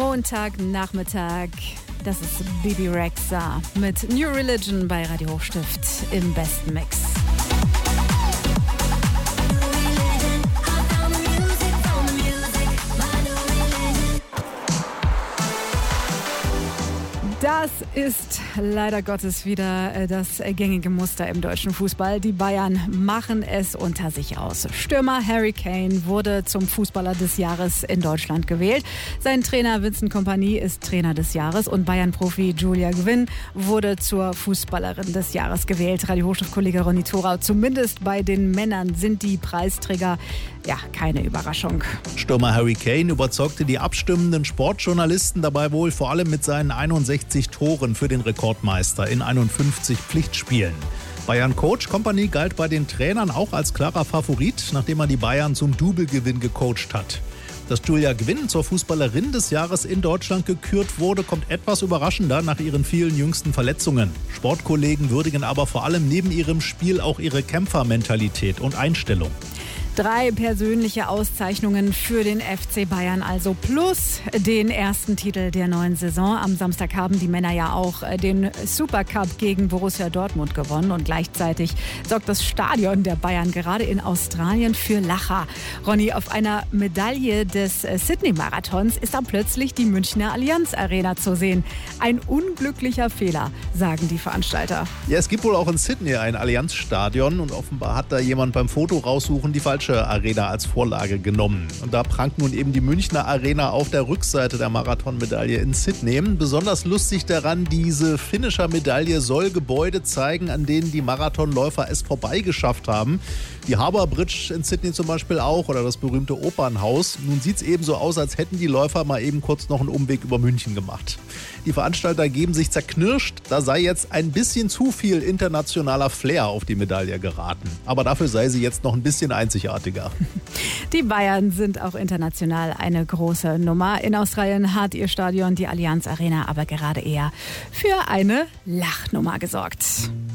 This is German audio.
Montagnachmittag. Das ist Bebe Rexha mit New Religion bei Radio Hochstift im besten Mix. Das ist leider Gottes wieder das gängige Muster im deutschen Fußball. Die Bayern machen es unter sich aus. Stürmer Harry Kane wurde zum Fußballer des Jahres in Deutschland gewählt. Sein Trainer Vincent Kompany ist Trainer des Jahres und Bayern-Profi Julia Gwynn wurde zur Fußballerin des Jahres gewählt. Radio Hochstift-Kollege Ronny Thorau, zumindest bei den Männern sind die Preisträger keine Überraschung. Stürmer Harry Kane überzeugte die abstimmenden Sportjournalisten dabei wohl vor allem mit seinen 61 Toren für den Rekordmeister in 51 Pflichtspielen. Bayern-Coach Kompany galt bei den Trainern auch als klarer Favorit, nachdem er die Bayern zum Doublegewinn gecoacht hat. Dass Julia Gwynn zur Fußballerin des Jahres in Deutschland gekürt wurde, kommt etwas überraschender nach ihren vielen jüngsten Verletzungen. Sportkollegen würdigen aber vor allem neben ihrem Spiel auch ihre Kämpfermentalität und Einstellung. 3 persönliche Auszeichnungen für den FC Bayern, also plus den ersten Titel der neuen Saison. Am Samstag haben die Männer ja auch den Supercup gegen Borussia Dortmund gewonnen und gleichzeitig sorgt das Stadion der Bayern gerade in Australien für Lacher. Ronny, auf einer Medaille des Sydney-Marathons ist dann plötzlich die Münchner Allianz Arena zu sehen. Ein unglücklicher Fehler, sagen die Veranstalter. Ja, es gibt wohl auch in Sydney ein Allianz-Stadion und offenbar hat da jemand beim Foto raussuchen die falsche Arena als Vorlage genommen. Und da prangt nun eben die Münchner Arena auf der Rückseite der Marathonmedaille in Sydney. Besonders lustig daran, diese Finisher-Medaille soll Gebäude zeigen, an denen die Marathonläufer es vorbeigeschafft haben. Die Harbour Bridge in Sydney zum Beispiel auch oder das berühmte Opernhaus. Nun sieht es eben so aus, als hätten die Läufer mal eben kurz noch einen Umweg über München gemacht. Die Veranstalter geben sich zerknirscht, da sei jetzt ein bisschen zu viel internationaler Flair auf die Medaille geraten. Aber dafür sei sie jetzt noch ein bisschen einzigartiger. Die Bayern sind auch international eine große Nummer. In Australien hat ihr Stadion, die Allianz Arena, aber gerade eher für eine Lachnummer gesorgt.